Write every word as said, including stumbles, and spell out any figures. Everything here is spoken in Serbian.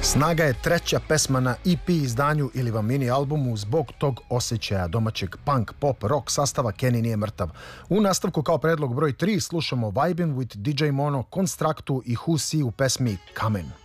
Snaga je treća pesma na E P izdanju ili vam mini albumu zbog tog osjećaja domaćeg punk, pop, rock sastava Kenny nije mrtav. U nastavku kao predlog broj tri slušamo Vibin' with D J Mono, Konstraktu i Who See u pesmi Kamen.